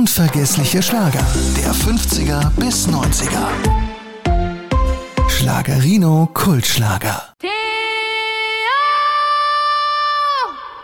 Unvergessliche Schlager der 50er bis 90er. Schlagerino Kultschlager.